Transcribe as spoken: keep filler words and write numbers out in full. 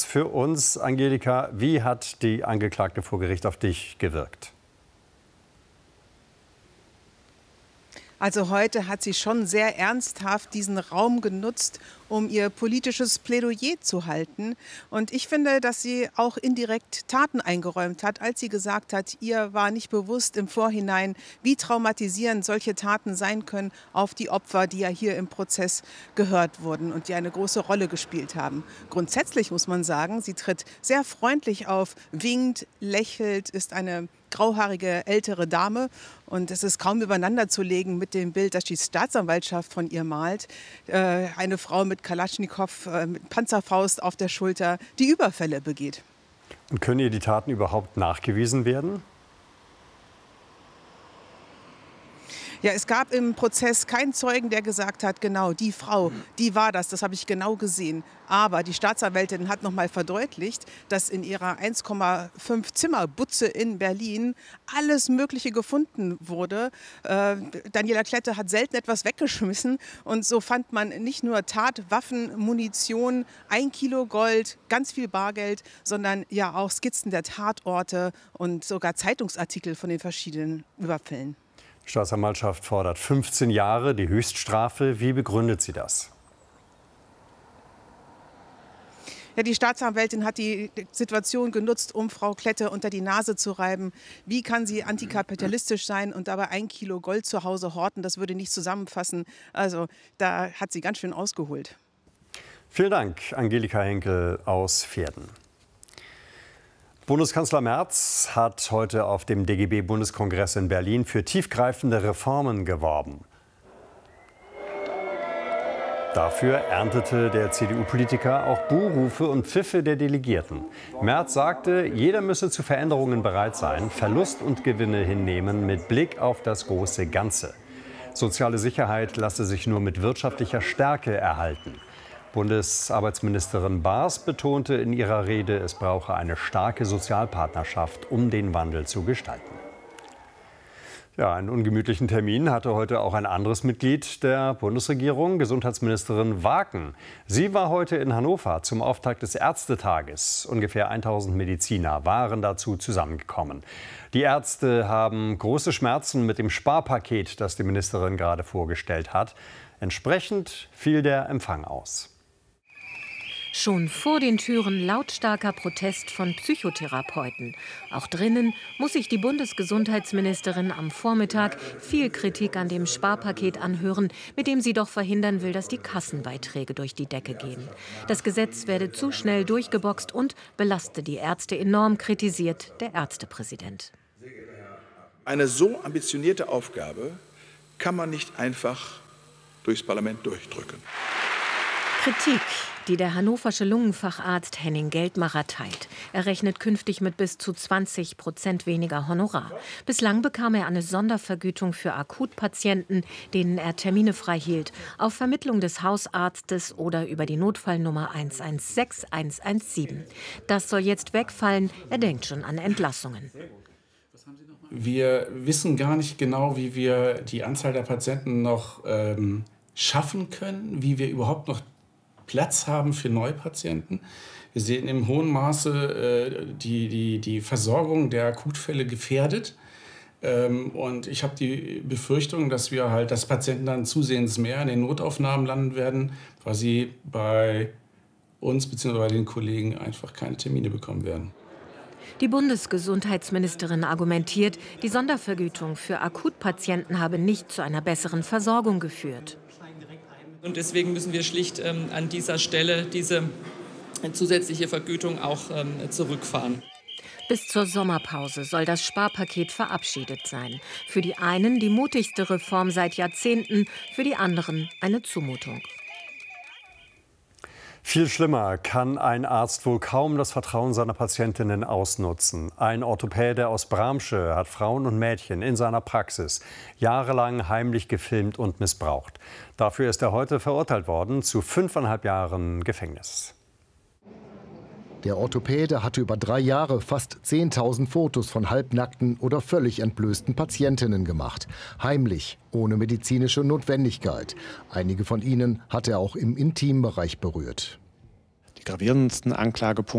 für uns, Angelika. Wie hat die Angeklagte vor Gericht auf dich gewirkt? Also heute hat sie schon sehr ernsthaft diesen Raum genutzt, um ihr politisches Plädoyer zu halten. Und ich finde, dass sie auch indirekt Taten eingeräumt hat, als sie gesagt hat, ihr war nicht bewusst im Vorhinein, wie traumatisierend solche Taten sein können auf die Opfer, die ja hier im Prozess gehört wurden und die eine große Rolle gespielt haben. Grundsätzlich muss man sagen, sie tritt sehr freundlich auf, winkt, lächelt, ist eine grauhaarige ältere Dame und es ist kaum übereinander zu legen mit dem Bild, das die Staatsanwaltschaft von ihr malt. Äh, eine Frau mit Kalaschnikow, äh, mit Panzerfaust auf der Schulter, die Überfälle begeht. Und können ihr die Taten überhaupt nachgewiesen werden? Ja, es gab im Prozess keinen Zeugen, der gesagt hat, genau, die Frau, die war das, das habe ich genau gesehen. Aber die Staatsanwältin hat noch mal verdeutlicht, dass in ihrer eins Komma fünf Zimmerbutze in Berlin alles Mögliche gefunden wurde. Äh, Daniela Klette hat selten etwas weggeschmissen und so fand man nicht nur Tatwaffen, Munition, ein Kilo Gold, ganz viel Bargeld, sondern ja auch Skizzen der Tatorte und sogar Zeitungsartikel von den verschiedenen Überfällen. Die Staatsanwaltschaft fordert fünfzehn Jahre, die Höchststrafe. Wie begründet sie das? Ja, die Staatsanwältin hat die Situation genutzt, um Frau Klette unter die Nase zu reiben. Wie kann sie antikapitalistisch sein und dabei ein Kilo Gold zu Hause horten? Das würde nicht zusammenfassen. Also da hat sie ganz schön ausgeholt. Vielen Dank, Angelika Henkel aus Verden. Bundeskanzler Merz hat heute auf dem D G B-Bundeskongress in Berlin für tiefgreifende Reformen geworben. Dafür erntete der C D U-Politiker auch Buhrufe und Pfiffe der Delegierten. Merz sagte, jeder müsse zu Veränderungen bereit sein, Verlust und Gewinne hinnehmen mit Blick auf das große Ganze. Soziale Sicherheit lasse sich nur mit wirtschaftlicher Stärke erhalten. Bundesarbeitsministerin Baas betonte in ihrer Rede, es brauche eine starke Sozialpartnerschaft, um den Wandel zu gestalten. Ja, einen ungemütlichen Termin hatte heute auch ein anderes Mitglied der Bundesregierung, Gesundheitsministerin Waken. Sie war heute in Hannover zum Auftakt des Ärztetages. Ungefähr tausend Mediziner waren dazu zusammengekommen. Die Ärzte haben große Schmerzen mit dem Sparpaket, das die Ministerin gerade vorgestellt hat. Entsprechend fiel der Empfang aus. Schon vor den Türen lautstarker Protest von Psychotherapeuten. Auch drinnen muss sich die Bundesgesundheitsministerin am Vormittag viel Kritik an dem Sparpaket anhören, mit dem sie doch verhindern will, dass die Kassenbeiträge durch die Decke gehen. Das Gesetz werde zu schnell durchgeboxt und belaste die Ärzte enorm, kritisiert der Ärztepräsident. Eine so ambitionierte Aufgabe kann man nicht einfach durchs Parlament durchdrücken. Kritik, die der hannoversche Lungenfacharzt Henning Geldmacher teilt. Er rechnet künftig mit bis zu zwanzig Prozent weniger Honorar. Bislang bekam er eine Sondervergütung für Akutpatienten, denen er Termine frei hielt, auf Vermittlung des Hausarztes oder über die Notfallnummer eins eins sechs eins eins sieben. Das soll jetzt wegfallen. Er denkt schon an Entlassungen. Wir wissen gar nicht genau, wie wir die Anzahl der Patienten noch ähm, schaffen können, wie wir überhaupt noch Platz haben für Neupatienten. Wir sehen im hohen Maße äh, die, die, die Versorgung der Akutfälle gefährdet. Ähm, und ich habe die Befürchtung, dass wir halt, dass Patienten dann zusehends mehr in den Notaufnahmen landen werden, weil sie bei uns bzw. bei den Kollegen einfach keine Termine bekommen werden. Die Bundesgesundheitsministerin argumentiert, die Sondervergütung für Akutpatienten habe nicht zu einer besseren Versorgung geführt. Und deswegen müssen wir schlicht ähm, an dieser Stelle diese zusätzliche Vergütung auch ähm, zurückfahren. Bis zur Sommerpause soll das Sparpaket verabschiedet sein. Für die einen die mutigste Reform seit Jahrzehnten, für die anderen eine Zumutung. Viel schlimmer kann ein Arzt wohl kaum das Vertrauen seiner Patientinnen ausnutzen. Ein Orthopäde aus Bramsche hat Frauen und Mädchen in seiner Praxis jahrelang heimlich gefilmt und missbraucht. Dafür ist er heute verurteilt worden zu fünfeinhalb Jahren Gefängnis. Der Orthopäde hatte über drei Jahre fast zehntausend Fotos von halbnackten oder völlig entblößten Patientinnen gemacht. Heimlich, ohne medizinische Notwendigkeit. Einige von ihnen hat er auch im Intimbereich berührt. Die gravierendsten Anklagepunkte